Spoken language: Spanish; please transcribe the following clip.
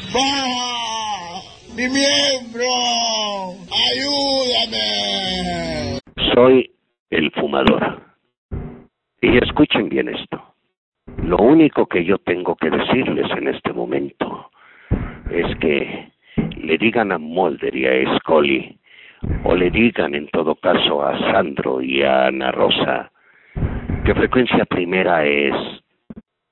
¡Baja! ¡Mi miembro! ¡Ayúdame! Soy el fumador. Y escuchen bien esto. Lo único que yo tengo que decirles en este momento es que le digan a Mulder y a Scully, o le digan en todo caso a Sandro y a Ana Rosa, que Frecuencia Primera es